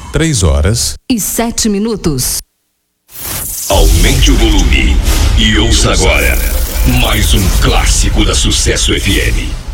3h07. Aumente o volume e ouça agora mais um clássico da Sucesso FM.